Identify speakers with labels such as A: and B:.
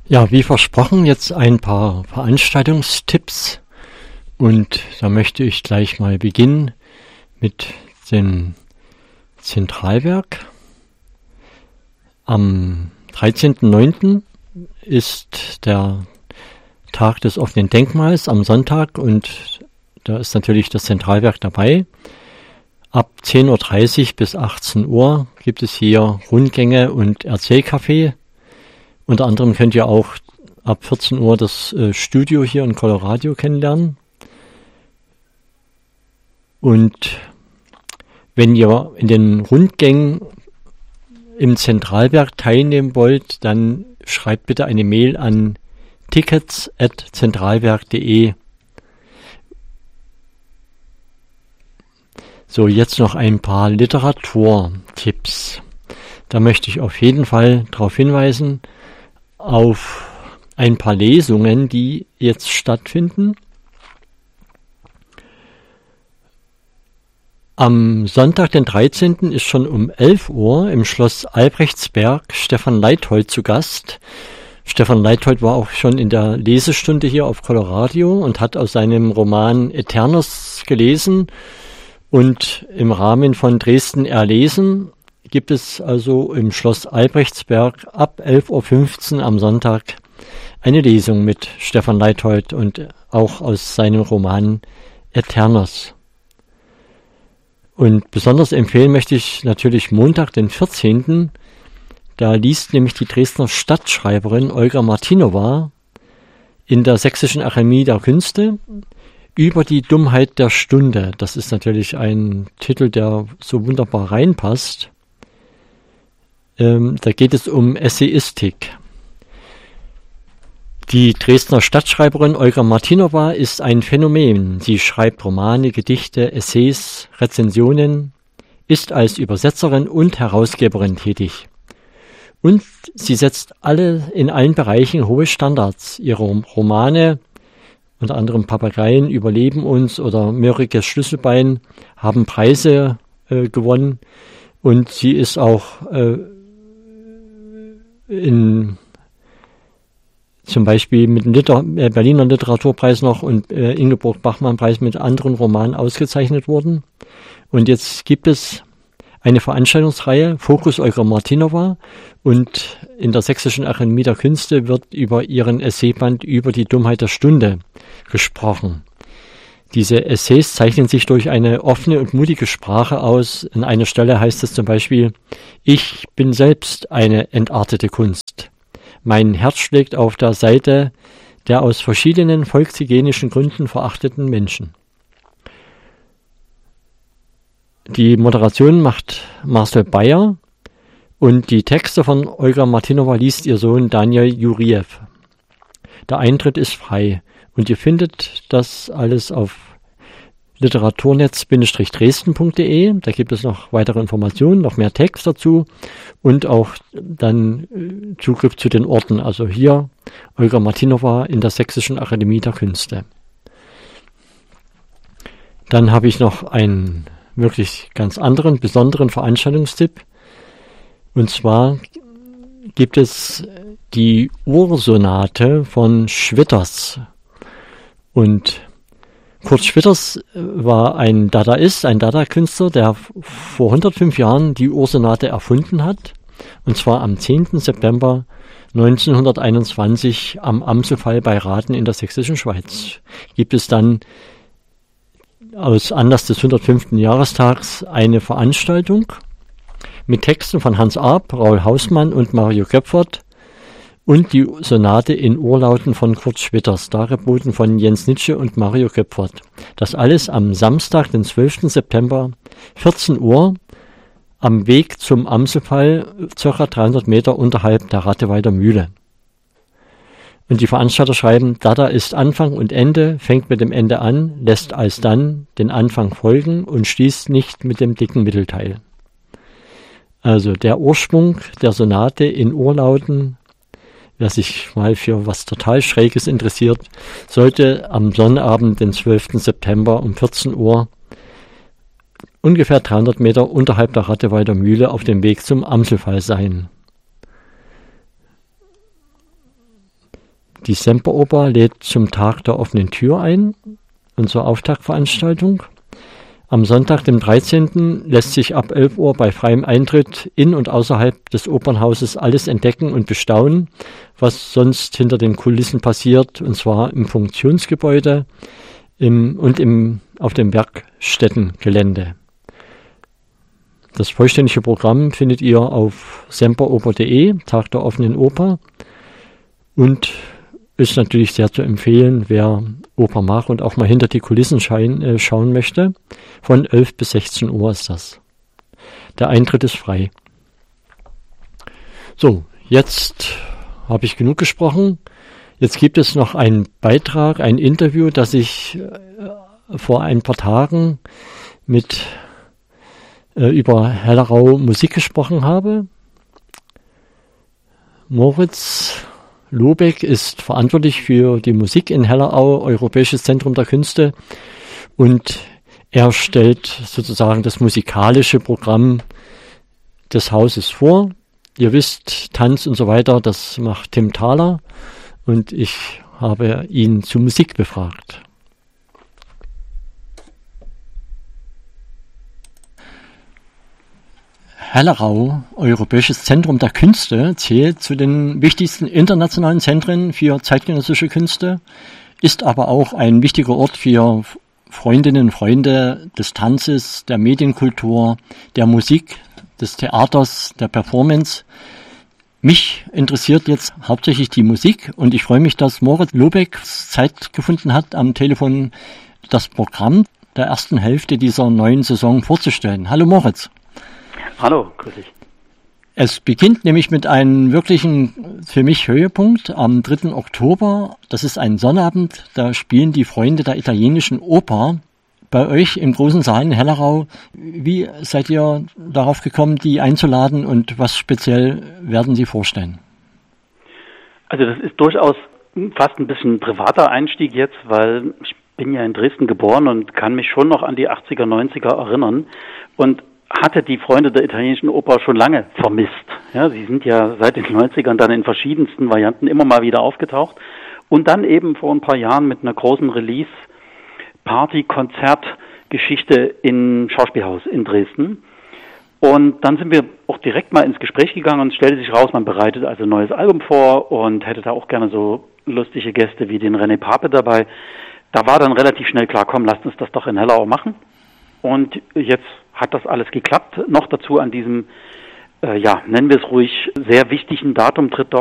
A: Ja, wie versprochen, jetzt ein paar Veranstaltungstipps und da möchte ich gleich mal beginnen mit dem Zentralwerk. Am 13.09. ist der Tag des offenen Denkmals am Sonntag und da ist natürlich das Zentralwerk dabei. Ab 10.30 Uhr bis 18 Uhr gibt es hier Rundgänge und Erzählcafé. Unter anderem könnt ihr auch ab 14 Uhr das Studio hier in Colorado kennenlernen. Und wenn ihr in den Rundgängen im Zentralwerk teilnehmen wollt, dann schreibt bitte eine Mail an tickets@zentralwerk.de. So, jetzt noch ein paar Literaturtipps. Da möchte ich auf jeden Fall darauf hinweisen, auf ein paar Lesungen, die jetzt stattfinden. Am Sonntag, den 13. ist schon um 11 Uhr im Schloss Albrechtsberg Stefan Leithold zu Gast. Stefan Leithold war auch schon in der Lesestunde hier auf Colorado und hat aus seinem Roman Eternus gelesen. Und im Rahmen von Dresden erlesen gibt es also im Schloss Albrechtsberg ab 11.15 Uhr am Sonntag eine Lesung mit Stefan Leithold und auch aus seinem Roman Eternus. Und besonders empfehlen möchte ich natürlich Montag, den 14. Da liest nämlich die Dresdner Stadtschreiberin Olga Martinova in der Sächsischen Akademie der Künste über die Dummheit der Stunde. Das ist natürlich ein Titel, der so wunderbar reinpasst. Da geht es um Essayistik. Die Dresdner Stadtschreiberin Olga Martinova ist ein Phänomen. Sie schreibt Romane, Gedichte, Essays, Rezensionen, ist als Übersetzerin und Herausgeberin tätig. Und sie setzt in allen Bereichen hohe Standards. Ihre Romane, unter anderem Papageien überleben uns oder Mörrikes Schlüsselbein, haben Preise gewonnen. Und sie ist auch zum Beispiel mit dem Berliner Literaturpreis noch und Ingeborg-Bachmann-Preis mit anderen Romanen ausgezeichnet worden. Und jetzt gibt es eine Veranstaltungsreihe, Fokus Olga Martinova, und in der Sächsischen Akademie der Künste wird über ihren Essayband über die Dummheit der Stunde gesprochen. Diese Essays zeichnen sich durch eine offene und mutige Sprache aus. An einer Stelle heißt es zum Beispiel: Ich bin selbst eine entartete Kunst. Mein Herz schlägt auf der Seite der aus verschiedenen volkshygienischen Gründen verachteten Menschen. Die Moderation macht Marcel Bayer und die Texte von Olga Martinova liest ihr Sohn Daniel Juriev. Der Eintritt ist frei und ihr findet das alles auf literaturnetz-dresden.de. Da gibt es noch weitere Informationen, noch mehr Text dazu und auch dann Zugriff zu den Orten. Also hier Olga Martinova in der Sächsischen Akademie der Künste. Dann habe ich noch einen wirklich ganz anderen, besonderen Veranstaltungstipp. Und zwar gibt es die Ursonate von Schwitters. Und Kurt Schwitters war ein Dadaist, ein Dada-Künstler, der vor 105 Jahren die Ursonate erfunden hat. Und zwar am 10. September 1921 am Amselfall bei Rathen in der Sächsischen Schweiz. Gibt es dann aus Anlass des 105. Jahrestags eine Veranstaltung mit Texten von Hans Arp, Raul Hausmann und Mario Köpfert und die Sonate in Urlauten von Kurt Schwitters, dargeboten von Jens Nitsche und Mario Köpfert. Das alles am Samstag, den 12. September, 14 Uhr, am Weg zum Amselfall, ca. 300 Meter unterhalb der Ratteweider Mühle. Und die Veranstalter schreiben: Dada ist Anfang und Ende, fängt mit dem Ende an, lässt alsdann den Anfang folgen und schließt nicht mit dem dicken Mittelteil. Also der Ursprung der Sonate in Urlauten, wer sich mal für was total Schräges interessiert, sollte am Sonnabend, den 12. September um 14 Uhr, ungefähr 300 Meter unterhalb der Ratteweider Mühle auf dem Weg zum Amselfall sein. Die Semperoper lädt zum Tag der offenen Tür ein, unsere Auftaktveranstaltung. Am Sonntag, dem 13. lässt sich ab 11 Uhr bei freiem Eintritt in und außerhalb des Opernhauses alles entdecken und bestaunen, was sonst hinter den Kulissen passiert, und zwar im Funktionsgebäude auf dem Werkstättengelände. Das vollständige Programm findet ihr auf semperoper.de, Tag der offenen Oper, und ist natürlich sehr zu empfehlen, wer Oper mag und auch mal hinter die Kulissen schauen möchte. Von 11 bis 16 Uhr ist das. Der Eintritt ist frei. So, jetzt habe ich genug gesprochen. Jetzt gibt es noch einen Beitrag, ein Interview, das ich vor ein paar Tagen über Hellerau Musik gesprochen habe. Moritz Lobeck ist verantwortlich für die Musik in Hellerau, Europäisches Zentrum der Künste, und er stellt sozusagen das musikalische Programm des Hauses vor. Ihr wisst, Tanz und so weiter, das macht Tim Thaler, und ich habe ihn zu Musik befragt. Hellerau, Europäisches Zentrum der Künste, zählt zu den wichtigsten internationalen Zentren für zeitgenössische Künste, ist aber auch ein wichtiger Ort für Freundinnen und Freunde des Tanzes, der Medienkultur, der Musik, des Theaters, der Performance. Mich interessiert jetzt hauptsächlich die Musik, und ich freue mich, dass Moritz Lobeck Zeit gefunden hat, am Telefon das Programm der ersten Hälfte dieser neuen Saison vorzustellen. Hallo Moritz.
B: Hallo, grüß dich.
A: Es beginnt nämlich mit einem wirklichen, für mich, Höhepunkt am 3. Oktober. Das ist ein Sonnabend, da spielen die Freunde der italienischen Oper bei euch im großen Saal in Hellerau. Wie seid ihr darauf gekommen, die einzuladen, und was speziell werden sie vorstellen?
B: Also das ist durchaus fast ein bisschen ein privater Einstieg jetzt, weil ich bin ja in Dresden geboren und kann mich schon noch an die 80er, 90er erinnern und hatte die Freunde der italienischen Oper schon lange vermisst. Ja, sie sind ja seit den 90ern dann in verschiedensten Varianten immer mal wieder aufgetaucht und dann eben vor ein paar Jahren mit einer großen Release-Party-Konzert-Geschichte im Schauspielhaus in Dresden. Und dann sind wir auch direkt mal ins Gespräch gegangen und es stellte sich raus, man bereitet also ein neues Album vor und hätte da auch gerne so lustige Gäste wie den René Pape dabei. Da war dann relativ schnell klar, komm, lasst uns das doch in Hellerau machen. Und jetzt hat das alles geklappt. Noch dazu an diesem, nennen wir es ruhig, sehr wichtigen Datum, 3.